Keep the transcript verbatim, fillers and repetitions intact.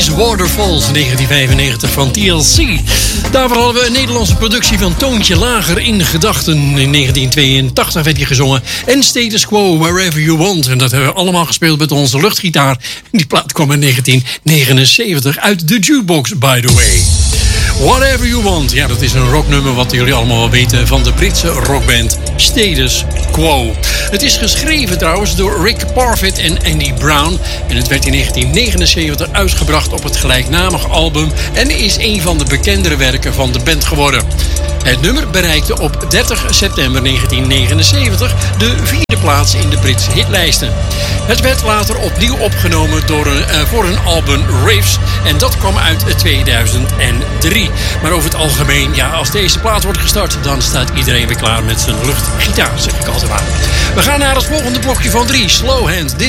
is Waterfalls negentien vijfennegentig van T L C. Daarvoor hadden we een Nederlandse productie van Toontje Lager in gedachten. In negentien tweeëntachtig werd die gezongen. En Status Quo, Wherever You Want. En dat hebben we allemaal gespeeld met onze luchtgitaar. Die plaat kwam in negentien negenenzeventig uit de jukebox, by the way. Whatever You Want. Ja, dat is een rocknummer wat jullie allemaal wel weten van de Britse rockband Status Quo. Het is geschreven trouwens door Rick Parfitt en Andy Brown. En het werd in negentien negenenzeventig uitgebracht op het gelijknamige album. En is een van de bekendere werken van de band geworden. Het nummer bereikte op dertig september negentien negenenzeventig de vierde plaats in de Britse hitlijsten. Het werd later opnieuw opgenomen door een, uh, voor hun album Riffs. En dat kwam uit tweeduizend drie. Maar over het algemeen, ja, als deze plaat wordt gestart, dan staat iedereen weer klaar met zijn luchtgitaar, zeg ik altijd maar. We gaan naar het volgende blokje van drie. Slowhand. Dit